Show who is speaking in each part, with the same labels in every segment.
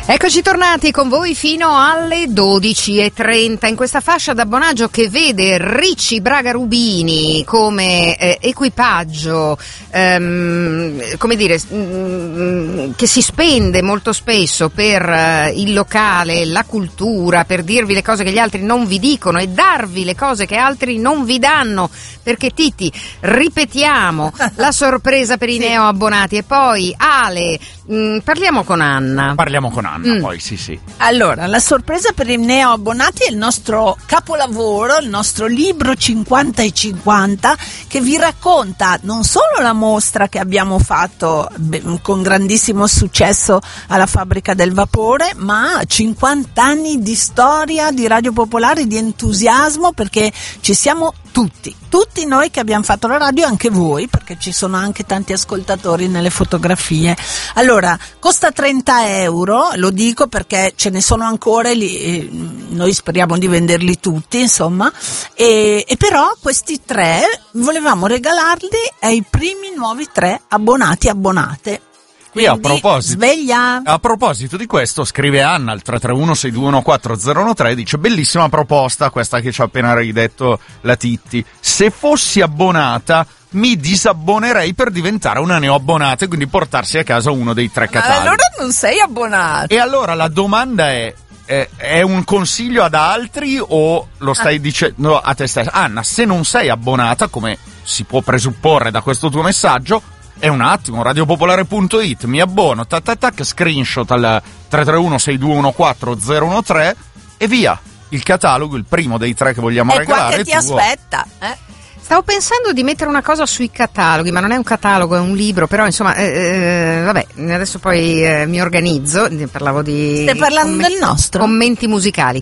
Speaker 1: Eccoci tornati con voi fino alle 12:30 in questa fascia d'abbonaggio che vede Ricci Braga Rubini come equipaggio, come dire, che si spende molto spesso per il locale, la cultura, per dirvi le cose che gli altri non vi dicono e darvi le cose che altri non vi danno, perché Titti, ripetiamo la sorpresa per i neo abbonati. E poi Ale, parliamo con Anna.
Speaker 2: Poi sì.
Speaker 3: Allora, la sorpresa per i neo abbonati è il nostro capolavoro, il nostro libro 50 e 50, che vi racconta non solo la mostra che abbiamo fatto con grandissimo successo alla Fabbrica del Vapore, ma 50 anni di storia di Radio Popolare, di entusiasmo, perché ci siamo tutti noi che abbiamo fatto la radio, anche voi, perché ci sono anche tanti ascoltatori nelle fotografie. Allora, costa 30 euro, lo dico perché ce ne sono ancora, noi speriamo di venderli tutti, insomma, e però questi 3 volevamo regalarli ai primi nuovi 3 abbonate.
Speaker 2: Qui a proposito di questo, scrive Anna al 331-621-4013, dice: bellissima proposta questa che ci ha appena ridetto la Titti, se fossi abbonata mi disabbonerei per diventare una neoabbonata e quindi portarsi a casa uno dei 3 cataloghi.
Speaker 3: Allora non sei abbonata.
Speaker 2: E allora la domanda è un consiglio ad altri o lo stai dicendo a te stessa? Anna, se non sei abbonata, come si può presupporre da questo tuo messaggio, è un attimo, radiopopolare.it, mi abbono, tac, screenshot al 331-621-4013 e via. Il catalogo, il primo dei 3 che vogliamo regalare.
Speaker 3: E qua che ti aspetta,
Speaker 1: Stavo pensando di mettere una cosa sui cataloghi, ma non è un catalogo, è un libro, però insomma, vabbè, adesso poi mi organizzo, parlavo di...
Speaker 3: Stai parlando del nostro?
Speaker 1: Commenti musicali.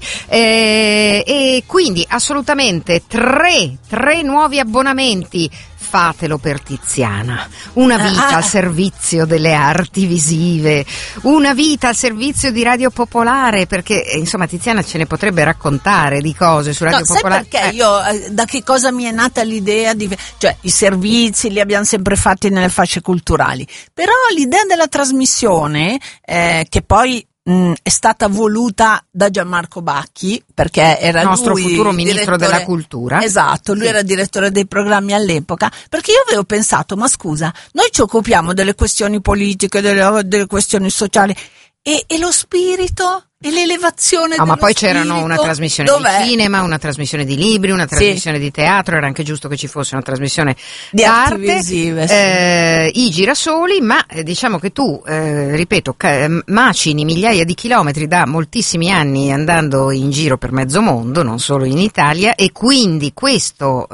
Speaker 1: E quindi assolutamente 3 nuovi abbonamenti. Fatelo per Tiziana, una vita al servizio delle arti visive, una vita al servizio di Radio Popolare, perché insomma Tiziana ce ne potrebbe raccontare di cose su Radio Popolare.
Speaker 3: Sai perché io, da che cosa mi è nata l'idea cioè i servizi li abbiamo sempre fatti nelle fasce culturali, però l'idea della trasmissione, che poi è stata voluta da Gianmarco Bacchi, perché era
Speaker 1: il nostro futuro ministro della cultura.
Speaker 3: Esatto, lui era direttore dei programmi all'epoca, perché io avevo pensato, ma scusa, noi ci occupiamo delle questioni politiche, delle questioni sociali, e lo spirito e l'elevazione dello
Speaker 1: ma poi
Speaker 3: spirito,
Speaker 1: c'erano una trasmissione di cinema, una trasmissione di libri, una trasmissione di teatro, era anche giusto che ci fosse una trasmissione
Speaker 3: di arti visive,
Speaker 1: i girasoli, ma diciamo che tu, ripeto, macini migliaia di chilometri da moltissimi anni andando in giro per mezzo mondo, non solo in Italia, e quindi questo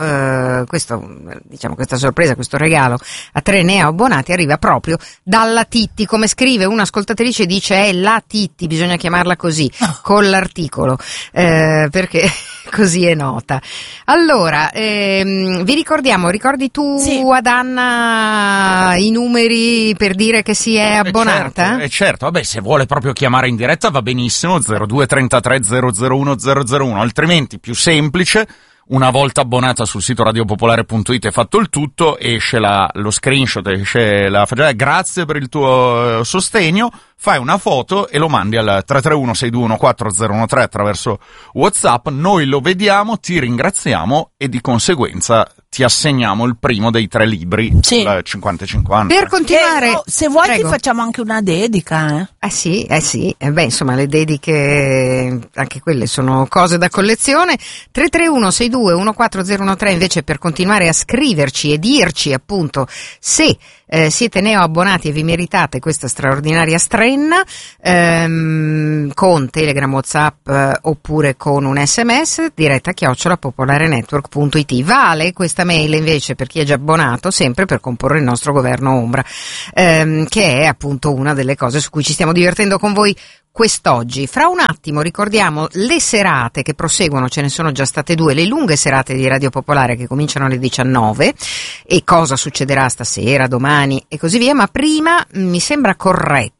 Speaker 1: diciamo, questa sorpresa, questo regalo a 3 neo abbonati arriva proprio dalla Titti, come scrive un'ascoltatrice, dice è la Titti, bisogna chiamarla così, con l'articolo, perché così è nota. Allora, vi ricordi tu ad Anna i numeri per dire che si è abbonata?
Speaker 2: Certo, vabbè, se vuole proprio chiamare in diretta va benissimo, 0233 001 001, altrimenti più semplice. Una volta abbonata sul sito radiopopolare.it e fatto il tutto, esce lo screenshot, esce la faccia, grazie per il tuo sostegno, fai una foto e lo mandi al 331-621-4013 attraverso WhatsApp, noi lo vediamo, ti ringraziamo e di conseguenza ti assegniamo il primo dei 3 libri, 50-50.
Speaker 1: Per continuare,
Speaker 3: se vuoi
Speaker 1: prego.
Speaker 3: Ti facciamo anche una dedica.
Speaker 1: Sì. Beh, insomma, le dediche, anche quelle sono cose da collezione. 331-62-14013 invece per continuare a scriverci e dirci appunto se siete neo abbonati e vi meritate questa straordinaria strenna, con Telegram, WhatsApp oppure con un SMS, diretta @popolarenetwork.it. Vale questa mail invece per chi è già abbonato, sempre per comporre il nostro governo ombra, che è appunto una delle cose su cui ci stiamo divertendo con voi quest'oggi. Fra un attimo ricordiamo le serate che proseguono, ce ne sono già state 2, le lunghe serate di Radio Popolare che cominciano alle 19 e cosa succederà stasera, domani e così via, ma prima mi sembra corretto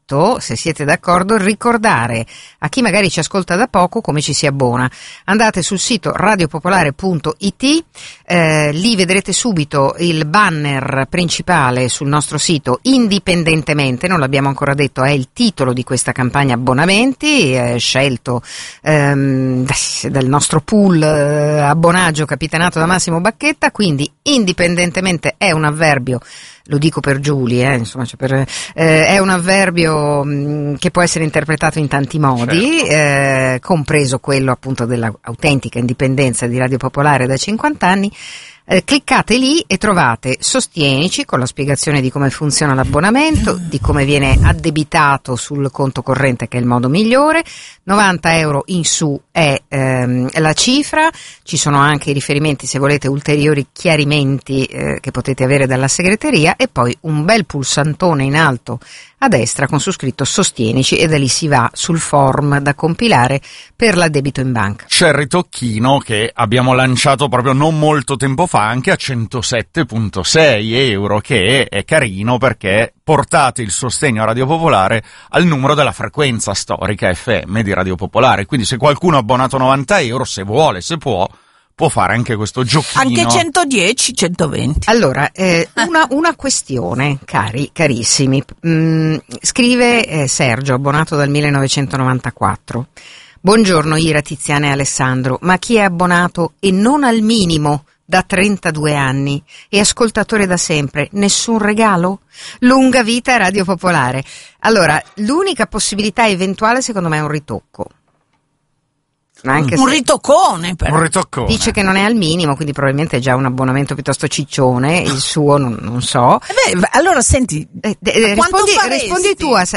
Speaker 1: diritto, se siete d'accordo, ricordare a chi magari ci ascolta da poco come ci si abbona. Andate sul sito radiopopolare.it, lì vedrete subito il banner principale sul nostro sito, indipendentemente, non l'abbiamo ancora detto, è il titolo di questa campagna abbonamenti, scelto dal nostro pool abbonaggio capitanato da Massimo Bacchetta, quindi indipendentemente è un avverbio, lo dico per Giulia, insomma, è un avverbio che può essere interpretato in tanti modi, certo. Compreso quello appunto dell'autentica indipendenza di Radio Popolare da 50 anni. Cliccate lì e trovate Sostienici con la spiegazione di come funziona l'abbonamento, di come viene addebitato sul conto corrente, che è il modo migliore. 90 euro in su è la cifra, ci sono anche i riferimenti se volete ulteriori chiarimenti che potete avere dalla segreteria, e poi un bel pulsantone in alto a destra con su scritto Sostienici, e da lì si va sul form da compilare per l'addebito in banca.
Speaker 2: C'è il ritocchino che abbiamo lanciato proprio non molto tempo fa anche a 107,6 euro, che è carino perché portate il sostegno a Radio Popolare al numero della frequenza storica FM di Radio Popolare, quindi se qualcuno ha abbonato 90 euro, se vuole, se può fare anche questo giochino.
Speaker 3: Anche 110, 120.
Speaker 1: Allora, una questione, carissimi. Scrive Sergio, abbonato dal 1994. Buongiorno Ira, Tiziana e Alessandro, ma chi è abbonato e non al minimo da 32 anni e ascoltatore da sempre, nessun regalo? Lunga vita a Radio Popolare. Allora, l'unica possibilità eventuale secondo me è un ritocco. Anche
Speaker 3: un ritoccone, però.
Speaker 2: Un ritoccone.
Speaker 1: Dice che non è al minimo, quindi probabilmente è già un abbonamento piuttosto ciccione, il suo non so.
Speaker 3: Allora senti,
Speaker 1: rispondi tu a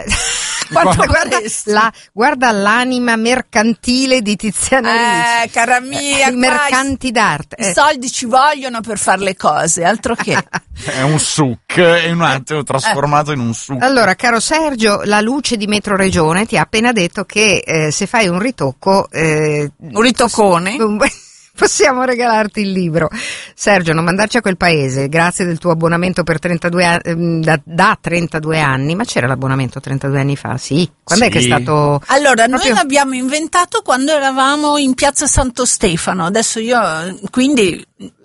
Speaker 1: guarda l'anima mercantile di Tiziana Ricci.
Speaker 3: Cara mia,
Speaker 1: i mercanti d'arte.
Speaker 3: I soldi ci vogliono per fare le cose, altro che.
Speaker 2: È un suc, è un attimo trasformato in un suc.
Speaker 1: Allora, caro Sergio, la luce di Metro Regione ti ha appena detto che se fai un ritocco,
Speaker 3: un ritoccone,
Speaker 1: possiamo regalarti il libro. Sergio, non mandarci a quel paese, grazie del tuo abbonamento per 32 anni, da 32 anni, ma c'era l'abbonamento 32 anni fa, sì? Quando è che è stato?
Speaker 3: Allora, noi l'abbiamo inventato quando eravamo in Piazza Santo Stefano, adesso quindi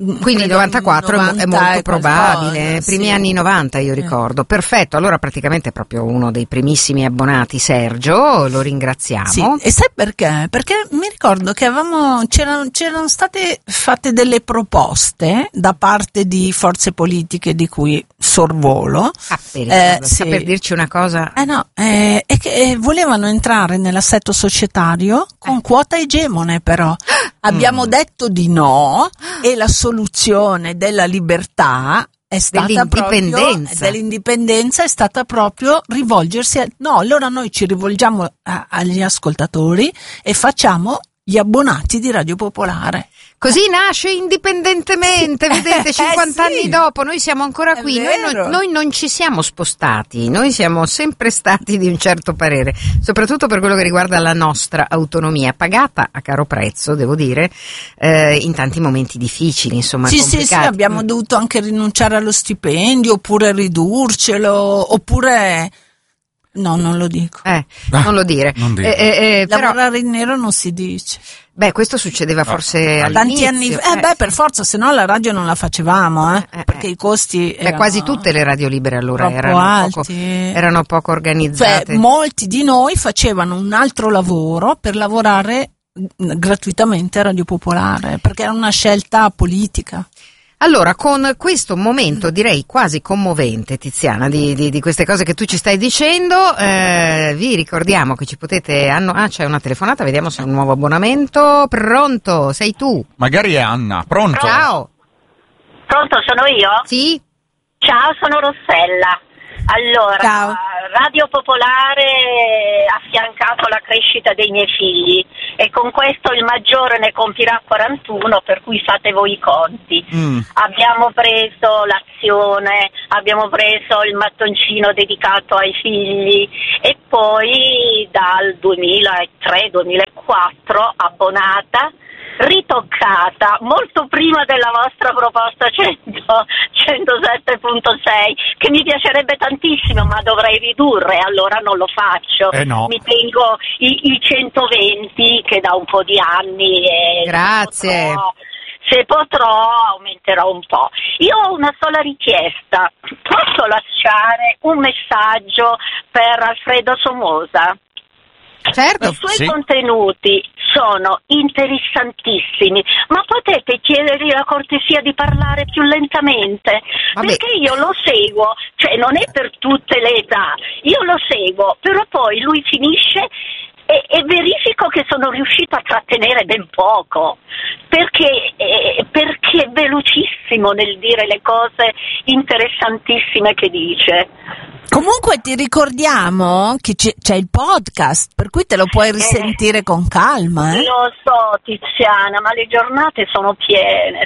Speaker 1: 94 è molto probabile,
Speaker 3: cosa,
Speaker 1: primi anni 90 io ricordo. Perfetto, allora praticamente è proprio uno dei primissimi abbonati, Sergio, lo ringraziamo.
Speaker 3: Sì, e sai perché? Perché mi ricordo che c'erano state fatte delle proposte da parte di forze politiche di cui sorvolo.
Speaker 1: Sta per dirci una cosa?
Speaker 3: È che volevano entrare nell'assetto societario con quota egemone, però. Abbiamo detto di no, e la soluzione della libertà è stata dell'indipendenza è stata proprio rivolgersi allora noi ci rivolgiamo agli ascoltatori e facciamo gli abbonati di Radio Popolare.
Speaker 1: Così nasce indipendentemente, vedete, 50 anni dopo, noi siamo ancora qui, noi non ci siamo spostati, noi siamo sempre stati di un certo parere, soprattutto per quello che riguarda la nostra autonomia, pagata a caro prezzo, devo dire, in tanti momenti difficili, insomma, complicati.
Speaker 3: Sì, abbiamo dovuto anche rinunciare allo stipendio, oppure ridurcelo, oppure... No, non lo dico.
Speaker 1: Non lo dire.
Speaker 3: Lavorare in nero non si dice.
Speaker 1: Beh, questo succedeva forse
Speaker 3: tanti anni fa. Per forza, se no la radio non la facevamo, perché i costi erano
Speaker 1: quasi tutte le radio libere allora erano poco organizzate.
Speaker 3: Cioè, molti di noi facevano un altro lavoro per lavorare gratuitamente a Radio Popolare, perché era una scelta politica.
Speaker 1: Allora, con questo momento direi quasi commovente, Tiziana, di queste cose che tu ci stai dicendo, vi ricordiamo che ci potete... c'è una telefonata, vediamo se è un nuovo abbonamento. Pronto? Sei tu?
Speaker 2: Magari è Anna, pronto?
Speaker 1: Ciao.
Speaker 4: Pronto, sono io?
Speaker 1: Sì.
Speaker 4: Ciao, sono Rossella. Allora,
Speaker 3: ciao.
Speaker 4: Radio Popolare ha affiancato la crescita dei miei figli e con questo il maggiore ne compirà 41, per cui fate voi i conti. Abbiamo preso l'azione, abbiamo preso il mattoncino dedicato ai figli e poi dal 2003-2004 abbonata ritoccata molto prima della vostra proposta 107.6, che mi piacerebbe tantissimo, ma dovrei ridurre, allora non lo faccio.
Speaker 2: No.
Speaker 4: Mi tengo i 120 che da un po' di anni.
Speaker 1: Grazie.
Speaker 4: Se potrò aumenterò un po'. Io ho una sola richiesta: posso lasciare un messaggio per Alfredo Somoza?
Speaker 1: Certo.
Speaker 4: I suoi contenuti sono interessantissimi, ma potete chiedergli la cortesia di parlare più lentamente?
Speaker 1: Vabbè.
Speaker 4: Perché io lo seguo, cioè non è per tutte le età, io lo seguo, però poi lui finisce e verifico che sono riuscito a trattenere ben poco, perché è velocissimo nel dire le cose interessantissime che dice.
Speaker 3: Comunque ti ricordiamo che c'è il podcast, per cui te lo puoi risentire con calma.
Speaker 4: Lo so, Tiziana, ma le giornate sono piene.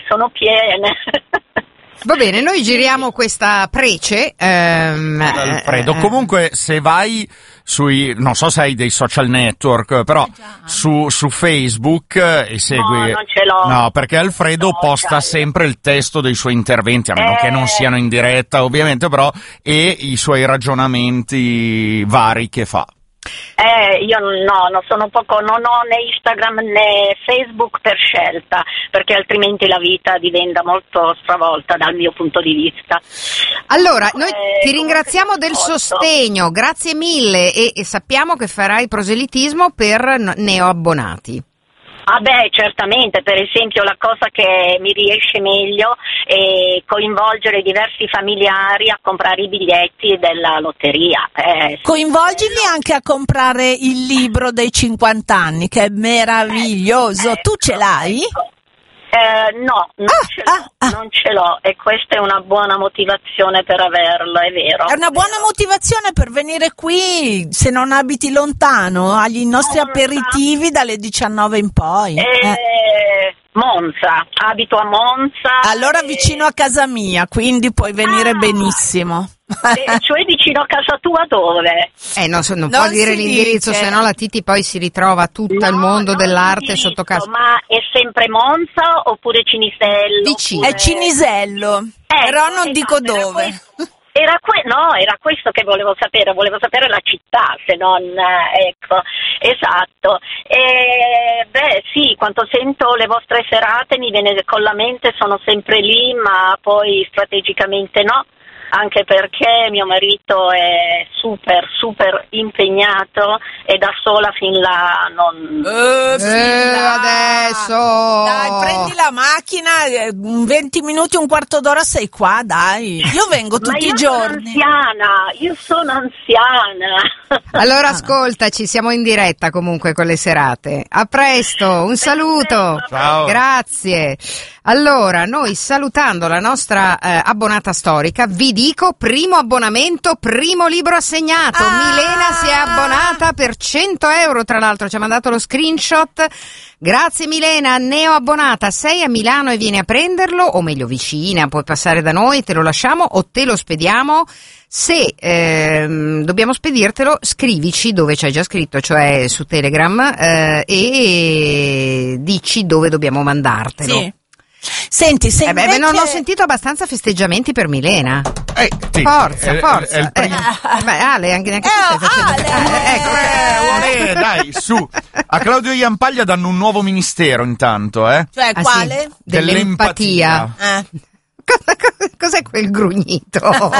Speaker 1: Va bene, noi giriamo questa prece.
Speaker 2: Alfredo, comunque se vai non so se hai dei social network, però su Facebook e segui.
Speaker 4: No, non ce l'ho.
Speaker 2: No, perché Alfredo posta sempre il testo dei suoi interventi, a meno che non siano in diretta, ovviamente, però, e i suoi ragionamenti vari che fa.
Speaker 4: Io non ho né Instagram né Facebook per scelta, perché altrimenti la vita diventa molto stravolta dal mio punto di vista.
Speaker 1: Allora, noi ti ringraziamo del sostegno, grazie mille, e sappiamo che farai proselitismo per neoabbonati.
Speaker 4: Ah beh, certamente, per esempio la cosa che mi riesce meglio è coinvolgere diversi familiari a comprare i biglietti della lotteria.
Speaker 3: Coinvolgili anche a comprare il libro dei 50 anni, che è meraviglioso. Tu ce l'hai?
Speaker 4: No, non ce l'ho, e questa è una buona motivazione per averlo, è vero.
Speaker 3: È una buona motivazione per venire qui, se non abiti lontano, agli nostri aperitivi dalle 19 in poi.
Speaker 4: Monza, abito a Monza.
Speaker 3: Allora vicino a casa mia, quindi puoi venire benissimo.
Speaker 4: Cioè vicino a casa tua dove?
Speaker 1: Non può dire l'indirizzo, se no la Titi poi si ritrova tutto il mondo dell'arte sotto casa.
Speaker 4: Ma è sempre Monza oppure Cinisello?
Speaker 1: Vicino.
Speaker 3: È Cinisello, però non dico dove.
Speaker 4: Era questo che volevo sapere la città, se non, ecco, esatto. Sì, quando sento le vostre serate mi viene con la mente, sono sempre lì, ma poi strategicamente no, anche perché mio marito è super impegnato e da sola fin là non...
Speaker 1: adesso!
Speaker 3: Dai, prendi la macchina, 20 minuti, un quarto d'ora sei qua, dai. Io vengo tutti i giorni.
Speaker 4: Io sono anziana.
Speaker 1: Allora ascoltaci, siamo in diretta comunque con le serate. A presto, un saluto.
Speaker 2: Ciao.
Speaker 1: Grazie. Allora, noi salutando la nostra abbonata storica, vi dico primo abbonamento, primo libro assegnato. Milena si è abbonata per 100 euro, tra l'altro ci ha mandato lo screenshot. Grazie Milena, neoabbonata, sei a Milano e vieni a prenderlo, o meglio vicina, puoi passare da noi, te lo lasciamo o te lo spediamo. Se dobbiamo spedirtelo, scrivici dove c'hai già scritto, cioè su Telegram, e dici dove dobbiamo mandartelo.
Speaker 3: Sì. Senti, se invece...
Speaker 1: non ho sentito abbastanza festeggiamenti per Milena. Forza. Ale, anche tu stai facendo.
Speaker 2: Dai, su. A Claudio Iampaglia danno un nuovo ministero intanto,
Speaker 3: Cioè, quale?
Speaker 1: Sì, dell'empatia. Cos'è quel grugnito?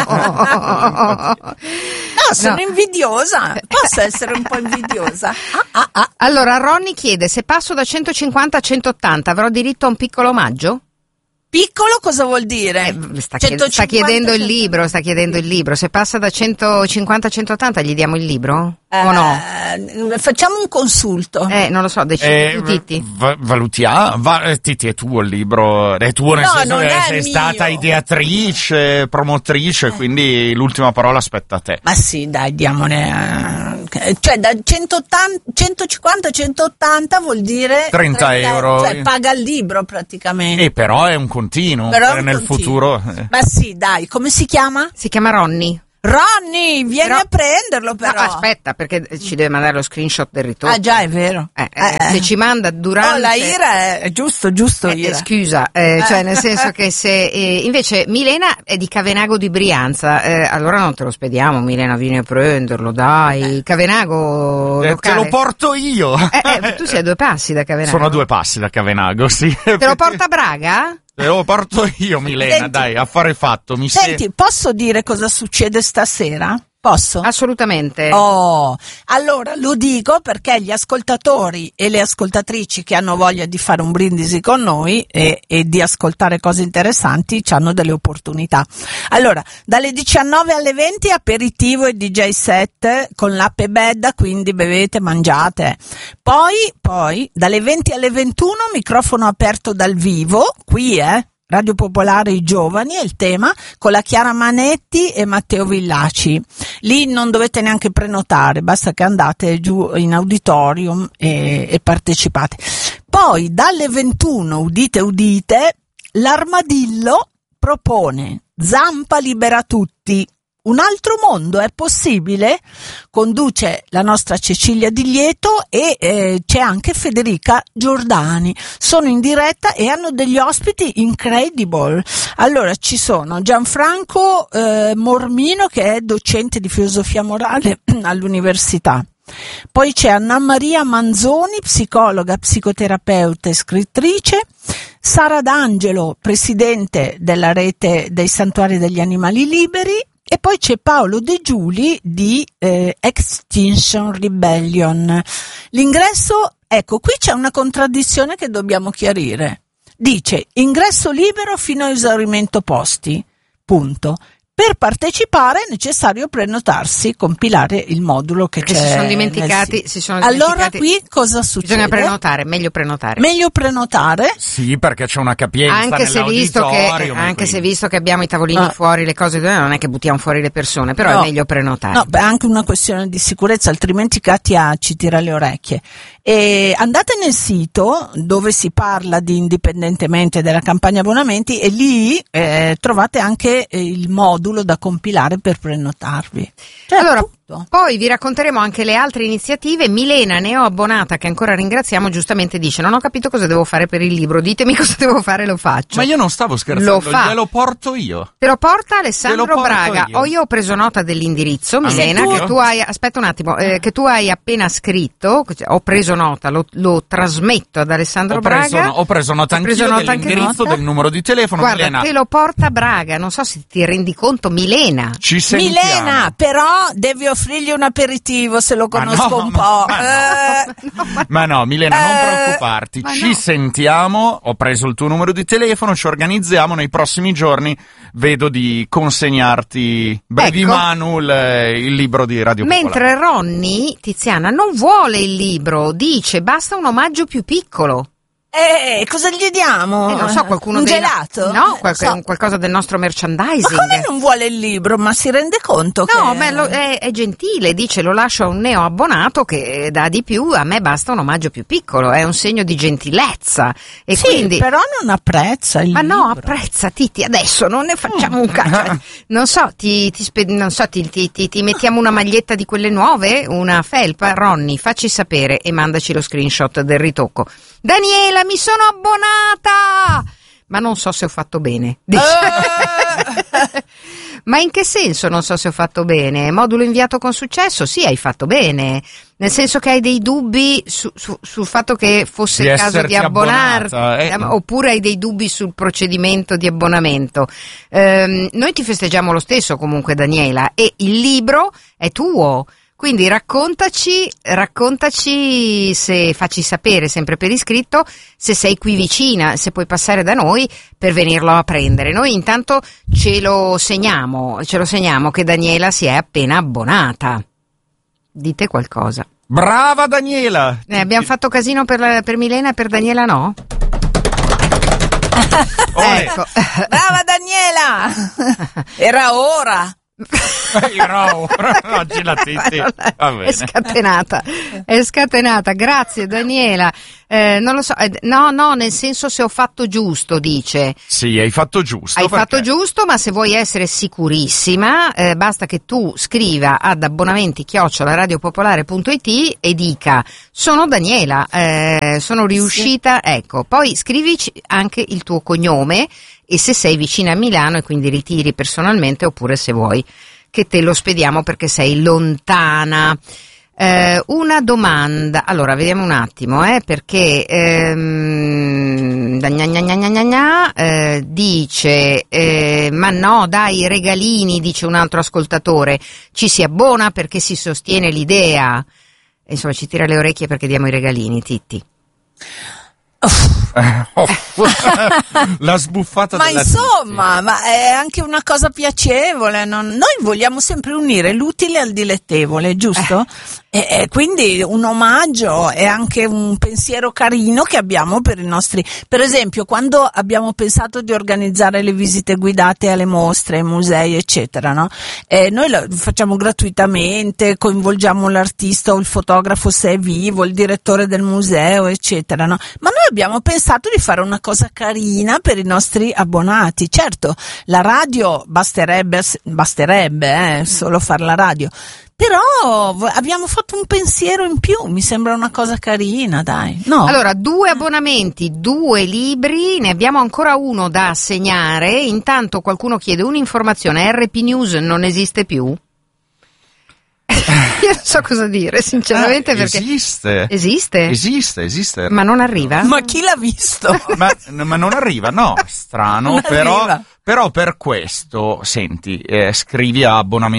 Speaker 3: Sono invidiosa. Posso essere un po' invidiosa.
Speaker 1: Allora, Ronny chiede: se passo da 150 a 180 avrò diritto a un piccolo omaggio?
Speaker 3: Piccolo cosa vuol dire?
Speaker 1: Sta chiedendo il libro, Se passa da 150 a 180 gli diamo il libro? O no?
Speaker 3: Facciamo un consulto.
Speaker 1: Non lo so, decidi tu, Titti.
Speaker 2: Valutiamo. Titti, è tuo il libro, è tuo nel senso che sei stata ideatrice, promotrice, quindi l'ultima parola aspetta a te.
Speaker 3: Ma sì, dai, diamone. Cioè da 150 a 180 vuol dire
Speaker 2: 30 euro.
Speaker 3: Cioè paga il libro praticamente.
Speaker 2: Però è un continuo, nel futuro.
Speaker 3: Ma sì, dai, come si chiama?
Speaker 1: Si chiama Ronny.
Speaker 3: Ronny, vieni a prenderlo però.
Speaker 1: No, aspetta, perché ci deve mandare lo screenshot del ritorno.
Speaker 3: Ah già, è vero.
Speaker 1: Se ci manda durante...
Speaker 3: la Ira è giusto Ira.
Speaker 1: Scusa, cioè nel senso che se... invece Milena è di Cavenago di Brianza, allora non te lo spediamo, Milena, vieni a prenderlo, dai. Cavenago locale.
Speaker 2: Te lo porto io.
Speaker 1: Tu sei a 2 passi da Cavenago.
Speaker 2: Sono a 2 passi da Cavenago, sì.
Speaker 1: Te lo porta a Braga?
Speaker 2: Te lo porto io, Milena,
Speaker 3: Senti,
Speaker 2: dai, affare fatto.
Speaker 3: Senti, posso dire cosa succede stasera? Posso?
Speaker 1: Assolutamente.
Speaker 3: Allora lo dico perché gli ascoltatori e le ascoltatrici che hanno voglia di fare un brindisi con noi e di ascoltare cose interessanti hanno delle opportunità. Allora, dalle 19 alle 20 aperitivo e DJ set con l'app Bedda, quindi bevete, mangiate. Poi dalle 20 alle 21 microfono aperto dal vivo, qui Radio Popolare I Giovani è il tema, con la Chiara Manetti e Matteo Villaci. Lì non dovete neanche prenotare, basta che andate giù in auditorium e partecipate. Poi dalle 21, udite, l'Armadillo propone Zampa libera tutti. Un altro mondo è possibile? Conduce la nostra Cecilia Di Lieto e c'è anche Federica Giordani. Sono in diretta e hanno degli ospiti incredible. Allora ci sono Gianfranco Mormino, che è docente di filosofia morale all'università. Poi c'è Anna Maria Manzoni, psicologa, psicoterapeuta e scrittrice. Sara D'Angelo, presidente della rete dei santuari degli animali liberi. E poi c'è Paolo De Giuli di Extinction Rebellion. L'ingresso, ecco, qui c'è una contraddizione che dobbiamo chiarire. Dice ingresso libero fino a esaurimento posti, punto. Per partecipare è necessario prenotarsi, compilare il modulo che c'è.
Speaker 1: Si sono dimenticati.
Speaker 3: Allora qui cosa succede?
Speaker 1: Bisogna prenotare, meglio prenotare.
Speaker 3: Meglio prenotare?
Speaker 2: Sì, perché c'è una capienza
Speaker 1: anche se visto che abbiamo i tavolini fuori, le cose, non è che buttiamo fuori le persone, però è meglio prenotare.
Speaker 3: No, è anche una questione di sicurezza, altrimenti Katia ci tira le orecchie. E andate nel sito dove si parla di indipendentemente della campagna abbonamenti e lì trovate anche il modulo da compilare per prenotarvi.
Speaker 1: Allora, poi vi racconteremo anche le altre iniziative. Milena, neoabbonata, che ancora ringraziamo, giustamente dice: non ho capito cosa devo fare per il libro, ditemi cosa devo fare, lo faccio.
Speaker 2: Ma io non stavo scherzando, glielo porto io.
Speaker 1: Te lo porta Alessandro Braga. Io ho preso nota dell'indirizzo, Milena, che tu hai, aspetta un attimo, che tu hai appena scritto, ho preso nota, lo trasmetto ad Alessandro Braga.
Speaker 2: Ho preso nota anch'io dell'indirizzo, del numero di telefono.
Speaker 1: Guarda,
Speaker 2: Milena,
Speaker 1: te lo porta Braga, non so se ti rendi conto, Milena.
Speaker 2: Ci sentiamo.
Speaker 3: Milena, però devi offrirgli un aperitivo, se lo conosco un po'.
Speaker 2: Ma no, Milena, non preoccuparti, ci sentiamo, ho preso il tuo numero di telefono, ci organizziamo, nei prossimi giorni vedo di consegnarti brevi manu il libro di Radio Popolare.
Speaker 1: Mentre Ronny, Tiziana, non vuole il libro, dice basta un omaggio più piccolo.
Speaker 3: Cosa gli diamo?
Speaker 1: Non so, qualcuno
Speaker 3: un gelato?
Speaker 1: No, qualcosa del nostro merchandising.
Speaker 3: Ma come non vuole il libro? Ma si rende conto che...
Speaker 1: No, ma è gentile, dice lo lascio a un neoabbonato che dà di più, a me basta un omaggio più piccolo, è un segno di gentilezza. E
Speaker 3: sì,
Speaker 1: quindi...
Speaker 3: però non apprezza il libro.
Speaker 1: Ma no, apprezza, Titi, adesso non ne facciamo un cazzo. Non so, ti mettiamo una maglietta di quelle nuove, una felpa. Ronny, facci sapere e mandaci lo screenshot del ritocco. Daniela, mi sono abbonata! Ma non so se ho fatto bene. Ma in che senso non so se ho fatto bene? Modulo inviato con successo? Sì, hai fatto bene. Nel senso che hai dei dubbi sul fatto che fosse il caso di abbonarti, oppure hai dei dubbi sul procedimento di abbonamento. Noi ti festeggiamo lo stesso comunque, Daniela, e il libro è tuo. Quindi raccontaci, se facci sapere sempre per iscritto, se sei qui vicina, se puoi passare da noi per venirlo a prendere. Noi intanto ce lo segniamo che Daniela si è appena abbonata. Dite qualcosa.
Speaker 2: Brava Daniela!
Speaker 1: Abbiamo fatto casino per Milena e per Daniela no? Ecco.
Speaker 3: Brava Daniela! Era ora!
Speaker 2: Oggi la Titti va bene.
Speaker 1: È scatenata, grazie Daniela. Non lo so, no, nel senso, se ho fatto giusto, dice.
Speaker 2: Sì, hai fatto giusto.
Speaker 1: Hai fatto giusto, ma se vuoi essere sicurissima, basta che tu scriva ad abbonamenti@radiopopolare.it e dica: sono Daniela, sono riuscita, sì. Ecco, poi scrivici anche il tuo cognome e se sei vicina a Milano e quindi ritiri personalmente, oppure se vuoi che te lo spediamo perché sei lontana. Una domanda, allora vediamo un attimo, perché dice ma no dai, regalini, dice un altro ascoltatore, ci si abbona perché si sostiene l'idea, insomma ci tira le orecchie perché diamo i regalini, Titti.
Speaker 2: La sbuffata
Speaker 3: ma
Speaker 2: della
Speaker 3: insomma, ma è anche una cosa piacevole, noi vogliamo sempre unire l'utile al dilettevole, giusto? E quindi un omaggio è anche un pensiero carino che abbiamo per i nostri, per esempio quando abbiamo pensato di organizzare le visite guidate alle mostre, ai musei eccetera, no? Noi lo facciamo gratuitamente, coinvolgiamo l'artista o il fotografo se è vivo, il direttore del museo eccetera, no? Ma noi abbiamo pensato di fare una cosa carina per i nostri abbonati. Certo, la radio basterebbe solo fare la radio, però abbiamo fatto un pensiero in più, mi sembra una cosa carina, dai. No?
Speaker 1: Allora, 2 abbonamenti, 2 libri, ne abbiamo ancora uno da assegnare. Intanto qualcuno chiede un'informazione: RP News non esiste più? Io non so cosa dire, sinceramente, perché
Speaker 2: esiste,
Speaker 1: ma non arriva?
Speaker 3: Ma chi l'ha visto?
Speaker 2: ma non arriva, no, strano, però per questo, senti, scrivi a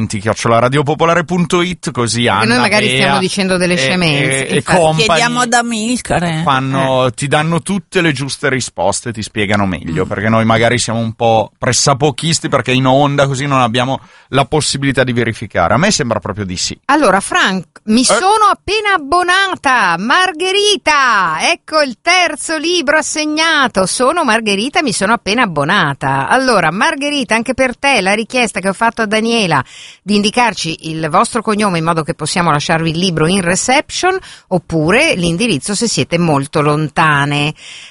Speaker 2: abbonamenti@radiopopolare.it, così Anna,
Speaker 1: noi magari stiamo dicendo delle scemenze
Speaker 2: e compagni
Speaker 3: chiediamo ad Amilcare,
Speaker 2: ti danno tutte le giuste risposte, ti spiegano meglio, perché noi magari siamo un po' pressapochisti perché in onda così non abbiamo la possibilità di verificare. A me sembra proprio di sì.
Speaker 1: Allora Frank, mi sono appena abbonata, Margherita, ecco il terzo libro assegnato, sono Margherita, mi sono appena abbonata. Allora Margherita, anche per te la richiesta che ho fatto a Daniela di indicarci il vostro cognome in modo che possiamo lasciarvi il libro in reception, oppure l'indirizzo se siete molto lontane.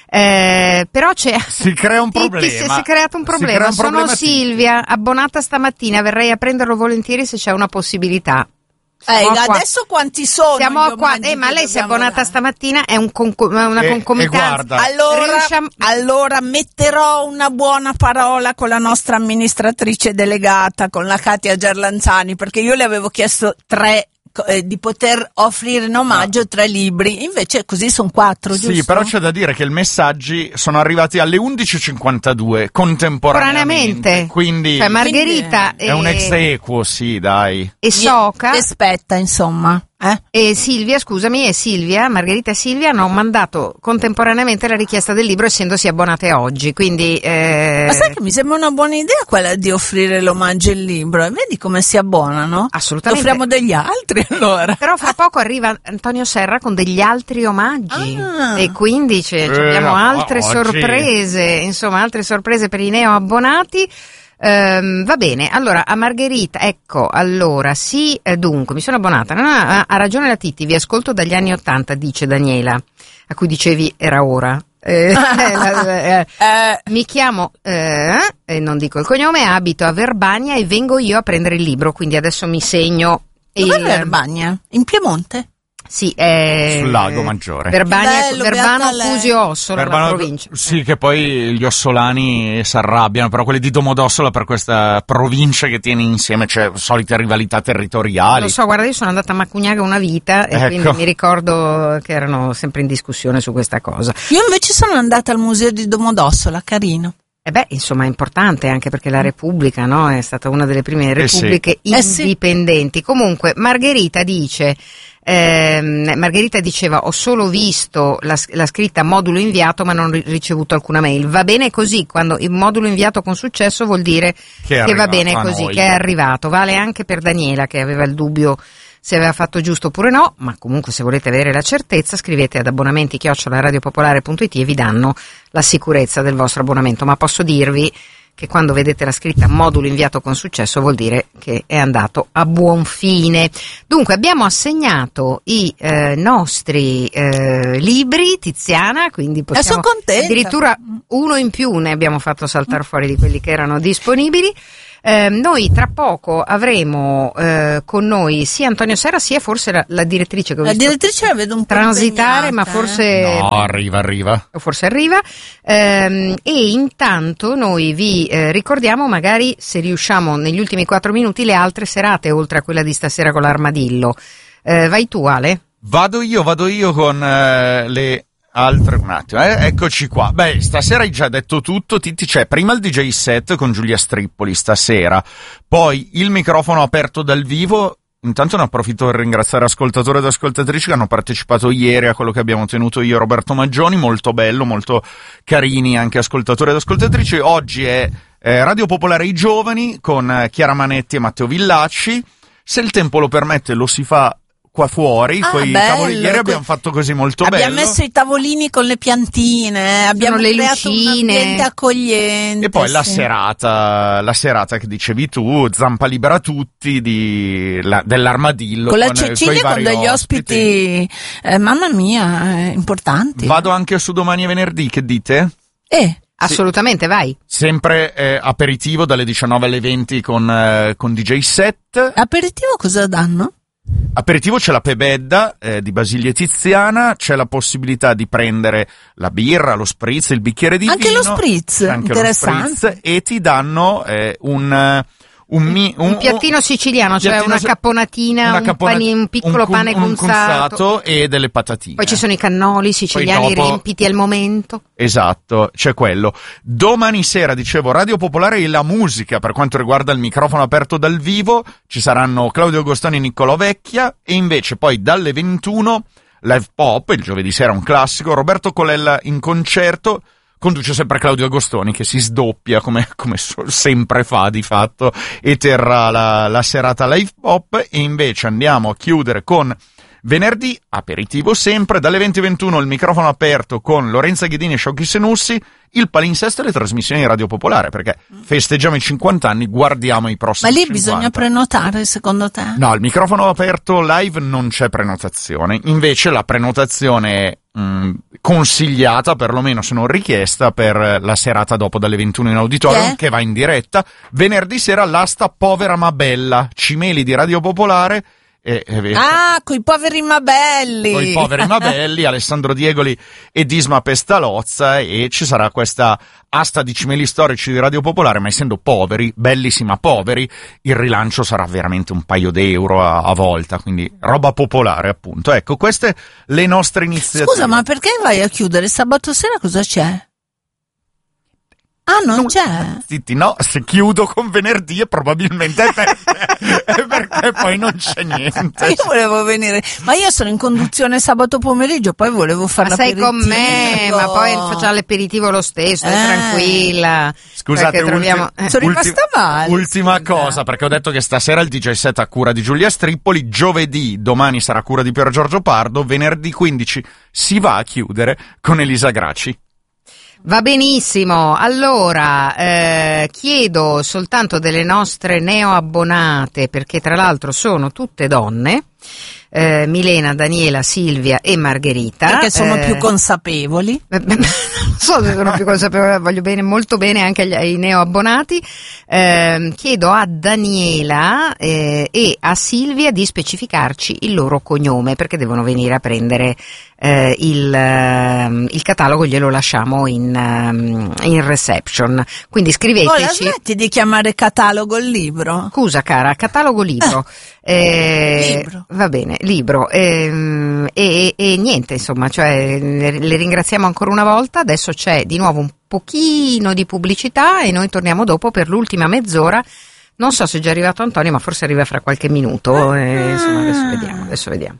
Speaker 1: Però
Speaker 2: si crea un problema.
Speaker 1: Si è creato un problema. Sono Silvia, abbonata stamattina, verrei a prenderlo volentieri se c'è una possibilità.
Speaker 3: Adesso quanti sono?
Speaker 1: Siamo qua, ma lei si è abbonata stamattina, è una concomitanza.
Speaker 3: Allora metterò una buona parola con la nostra amministratrice delegata, con la Katia Gerlanzani, perché io le avevo chiesto 3 di poter offrire in omaggio 3 libri, invece così sono 4, giusto?
Speaker 2: Sì, però c'è da dire che i messaggi sono arrivati alle 11:52 contemporaneamente, quindi
Speaker 1: cioè Margherita
Speaker 2: è un ex equo, sì, dai.
Speaker 1: E Soca
Speaker 3: aspetta, insomma.
Speaker 1: E Silvia, Margherita e Silvia hanno mandato contemporaneamente la richiesta del libro, essendosi abbonate oggi, quindi
Speaker 3: ma sai che mi sembra una buona idea quella di offrire l'omaggio al libro, e vedi come si abbonano?
Speaker 1: Assolutamente.
Speaker 3: Offriamo degli altri allora.
Speaker 1: Però fra poco arriva Antonio Serra con degli altri omaggi e quindi abbiamo altre sorprese, insomma altre sorprese per i neo abbonati. Va bene, allora a Margherita, ecco, allora sì, dunque mi sono abbonata, ha ragione la Titti, vi ascolto dagli anni '80, dice Daniela, a cui dicevi era ora. Mi chiamo non dico il cognome, abito a Verbania e vengo io a prendere il libro, quindi adesso mi segno.
Speaker 3: Dov'è Verbania? In Piemonte?
Speaker 1: Sì,
Speaker 2: sul Lago Maggiore.
Speaker 1: Verbano Cusio Ossola, la provincia.
Speaker 2: Sì, che poi gli ossolani si arrabbiano, però quelli di Domodossola per questa provincia che tiene insieme, cioè solite rivalità territoriali.
Speaker 1: Lo so, guarda, io sono andata a Macugnaga una vita e quindi mi ricordo che erano sempre in discussione su questa cosa.
Speaker 3: Io invece sono andata al museo di Domodossola, carino.
Speaker 1: Insomma è importante anche perché la Repubblica, no? È stata una delle prime repubbliche indipendenti. Comunque Margherita dice, Margherita diceva ho solo visto la scritta modulo inviato ma non ho ricevuto alcuna mail. Va bene così, quando il modulo inviato con successo vuol dire che va bene così, che è arrivato. Vale anche per Daniela che aveva il dubbio se aveva fatto giusto oppure no, ma comunque se volete avere la certezza scrivete ad abbonamenti@radiopopolare.it e vi danno la sicurezza del vostro abbonamento. Ma posso dirvi che quando vedete la scritta modulo inviato con successo vuol dire che è andato a buon fine. Dunque abbiamo assegnato i nostri libri, Tiziana, quindi possiamo,
Speaker 3: sono contenta.
Speaker 1: Addirittura uno in più ne abbiamo fatto saltare fuori di quelli che erano disponibili. Noi tra poco avremo con noi sia Antonio Serra sia forse la direttrice che ho visto
Speaker 3: direttrice la vedo un po'
Speaker 1: transitare, ma forse
Speaker 2: no, arriva.
Speaker 1: Forse arriva. E intanto noi vi ricordiamo, magari se riusciamo negli ultimi 4 minuti, le altre serate oltre a quella di stasera con l'Armadillo. Vai tu, Ale?
Speaker 2: Vado io con le altre, un attimo, eccoci qua. Beh, stasera hai già detto tutto, Titti. C'è prima il DJ set con Giulia Strippoli stasera, poi il microfono aperto dal vivo. Intanto ne approfitto per ringraziare ascoltatori ed ascoltatrici che hanno partecipato ieri a quello che abbiamo tenuto io e Roberto Maggioni, molto bello, molto carini anche ascoltatori ed ascoltatrici. Oggi è Radio Popolare I Giovani con Chiara Manetti e Matteo Villacci. Se il tempo lo permette lo si fa qua fuori, coi tavoli. Ieri abbiamo fatto così molto bello.
Speaker 3: Abbiamo messo i tavolini con le piantine, abbiamo
Speaker 1: le
Speaker 3: creato
Speaker 1: lucine,
Speaker 3: un ambiente accogliente.
Speaker 2: E poi la serata che dicevi tu, zampa libera a tutti dell'Armadillo.
Speaker 3: Con la Cecilia, con degli ospiti, mamma mia, importanti.
Speaker 2: Vado anche su domani e venerdì, che dite?
Speaker 1: Assolutamente, vai.
Speaker 2: Sempre aperitivo dalle 19 alle 20 con DJ set.
Speaker 3: Aperitivo cosa danno?
Speaker 2: Aperitivo c'è la pebedda di Basilia e Tiziana, c'è la possibilità di prendere la birra, lo spritz, il bicchiere di
Speaker 3: anche
Speaker 2: vino.
Speaker 3: Anche lo spritz,
Speaker 2: e ti danno un
Speaker 1: piattino siciliano, cioè una capponatina, un piccolo pane
Speaker 2: cunzato e delle patatine.
Speaker 1: Poi ci sono i cannoli siciliani riempiti al momento.
Speaker 2: Esatto, c'è quello. Domani sera, dicevo, Radio Popolare e la musica per quanto riguarda il microfono aperto dal vivo. Ci saranno Claudio Agostoni e Niccolò Vecchia, e invece poi dalle 21 live pop, il giovedì sera un classico, Roberto Colella in concerto. Conduce sempre Claudio Agostoni, che si sdoppia come sempre fa di fatto, e terrà la serata live pop. E invece andiamo a chiudere con venerdì, aperitivo sempre, dalle 20:21 il microfono aperto con Lorenza Ghedini e Sciocchi Senussi, il palinsesto e le trasmissioni di Radio Popolare, perché festeggiamo i 50 anni, guardiamo i prossimi 50.
Speaker 3: Ma lì bisogna prenotare, secondo te?
Speaker 2: No, il microfono aperto live non c'è prenotazione, invece la prenotazione è consigliata, perlomeno se non richiesta, per la serata dopo dalle 21 in auditorium, che va in diretta venerdì sera all'asta Povera ma Bella, Cimeli di Radio Popolare.
Speaker 3: Coi poveri ma belli.
Speaker 2: Coi poveri ma belli, Alessandro Diegoli e Disma Pestalozza, e ci sarà questa asta di cimeli storici di Radio Popolare, ma essendo poveri, bellissima poveri, il rilancio sarà veramente un paio d'euro a volta, quindi roba popolare appunto. Ecco, queste le nostre iniziative.
Speaker 3: Scusa, ma perché vai a chiudere? Sabato sera cosa c'è? Ah, non c'è?
Speaker 2: Zitti, no, se chiudo con venerdì probabilmente è perché poi non c'è niente.
Speaker 3: Io volevo venire, ma io sono in conduzione sabato pomeriggio, poi volevo fare l'aperitivo.
Speaker 1: Ma sei con me, ma poi facciamo l'aperitivo lo stesso, tranquilla.
Speaker 2: Scusate,
Speaker 3: sono rimasta male.
Speaker 2: Ultima cosa, perché ho detto che stasera il DJ set a cura di Giulia Strippoli, giovedì, domani sarà a cura di Pier Giorgio Pardo, venerdì 15 si va a chiudere con Elisa Graci.
Speaker 1: Va benissimo, allora chiedo soltanto delle nostre neoabbonate, perché tra l'altro sono tutte donne, Milena, Daniela, Silvia e Margherita.
Speaker 3: Perché sono più consapevoli.
Speaker 1: Non so se sono più consapevoli, voglio bene, molto bene anche ai neoabbonati. Chiedo a Daniela e a Silvia di specificarci il loro cognome, perché devono venire a prendere il catalogo, glielo lasciamo in reception, quindi scriveteci.
Speaker 3: La smetti di chiamare catalogo il libro?
Speaker 1: Scusa cara, catalogo libro.
Speaker 3: Libro.
Speaker 1: Va bene, libro. E niente, insomma, cioè le ringraziamo ancora una volta. Adesso c'è di nuovo un pochino di pubblicità e noi torniamo dopo per l'ultima mezz'ora. Non so se è già arrivato Antonio, ma forse arriva fra qualche minuto. Insomma, adesso vediamo.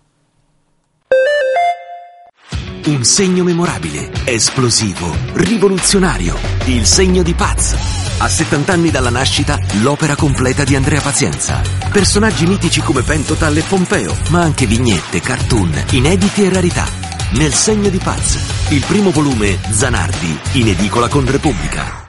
Speaker 5: Un segno memorabile, esplosivo, rivoluzionario. Il segno di Paz. A 70 anni dalla nascita, l'opera completa di Andrea Pazienza. Personaggi mitici come Pentotal e Pompeo, ma anche vignette, cartoon, inediti e rarità. Nel segno di Paz. Il primo volume, Zanardi, in edicola con Repubblica.